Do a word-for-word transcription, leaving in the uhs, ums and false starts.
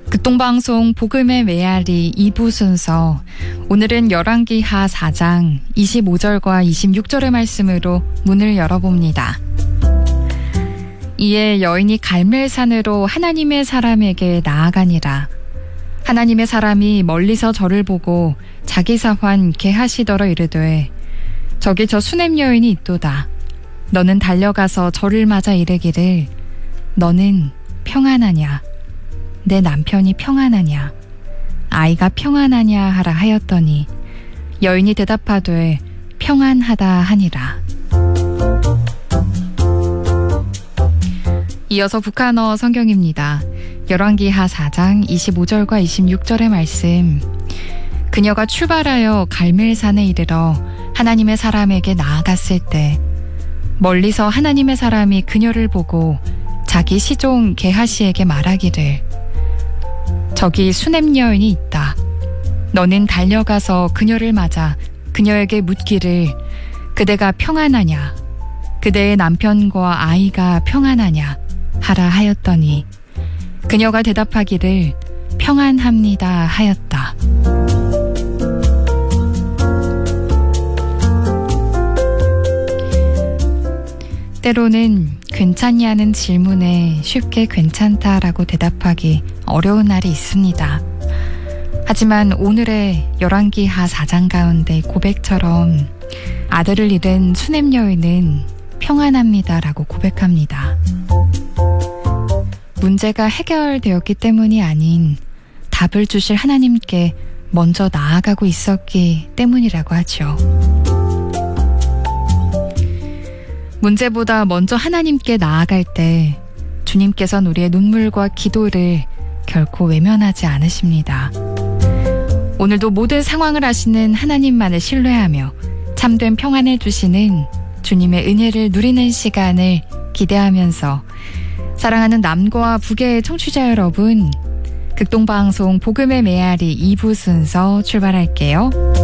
극동방송 복음의 메아리 이 부 순서, 오늘은 열왕기하 사 장 이십오 절과 이십육 절의 말씀으로 문을 열어봅니다. 이에 여인이 갈멜산으로 하나님의 사람에게 나아가니라. 하나님의 사람이 멀리서 저를 보고 자기 사환 게하시더러 이르되, 저기 저 수냄 여인이 있도다. 너는 달려가서 저를 맞아 이르기를, 너는 평안하냐? 내 남편이 평안하냐? 아이가 평안하냐 하라 하였더니, 여인이 대답하되 평안하다 하니라. 이어서 북한어 성경입니다. 열왕기하 사 장 이십오 절과 이십육 절의 말씀. 그녀가 출발하여 갈멜산에 이르러 하나님의 사람에게 나아갔을 때, 멀리서 하나님의 사람이 그녀를 보고 자기 시종 게하시에게 말하기를, 저기 수냄 여인이 있다. 너는 달려가서 그녀를 맞아 그녀에게 묻기를, 그대가 평안하냐? 그대의 남편과 아이가 평안하냐? 하라 하였더니, 그녀가 대답하기를 평안합니다 하였다. 때로는 괜찮냐는 질문에 쉽게 괜찮다라고 대답하기 어려운 날이 있습니다. 하지만 오늘의 열왕기하 사 장 가운데 고백처럼 아들을 잃은 수냄 여인은 평안합니다라고 고백합니다. 문제가 해결되었기 때문이 아닌 답을 주실 하나님께 먼저 나아가고 있었기 때문이라고 하죠. 문제보다 먼저 하나님께 나아갈 때 주님께서는 우리의 눈물과 기도를 결코 외면하지 않으십니다. 오늘도 모든 상황을 아시는 하나님만을 신뢰하며 참된 평안을 주시는 주님의 은혜를 누리는 시간을 기대하면서, 사랑하는 남과 북의 청취자 여러분, 극동방송 복음의 메아리 이 부 순서 출발할게요.